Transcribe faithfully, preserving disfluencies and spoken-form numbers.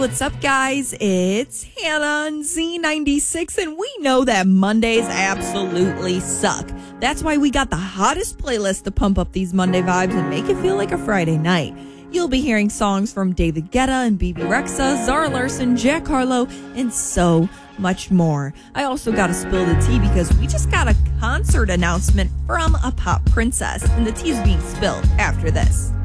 what's up, guys? It's Hannah on Z ninety-six, and we know that Mondays absolutely suck. That's why we got the hottest playlist to pump up these Monday vibes and make it feel like a Friday night. You'll be hearing songs from David Guetta and B B Rexha, Zara Larsson, Jack Harlow, and so much more. I also got to spill the tea because we just got a concert announcement from a pop princess, and the tea's being spilled after this.